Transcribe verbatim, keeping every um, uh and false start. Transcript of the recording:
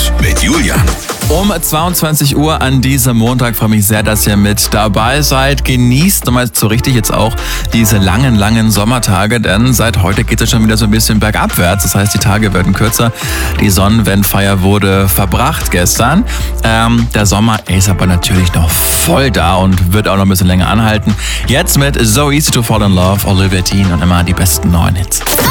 News mit Julian. Um zweiundzwanzig Uhr an diesem Montag freue mich sehr, dass ihr mit dabei seid. Genießt nochmal so richtig jetzt auch diese langen, langen Sommertage, denn seit heute geht es schon wieder so ein bisschen bergabwärts. Das heißt, die Tage werden kürzer. Die Sonnenwendfeier wurde verbracht gestern. Ähm, der Sommer ist aber natürlich noch voll da und wird auch noch ein bisschen länger anhalten. Jetzt mit So Easy to Fall in Love, Olivia Dean und immer die besten neuen Hits.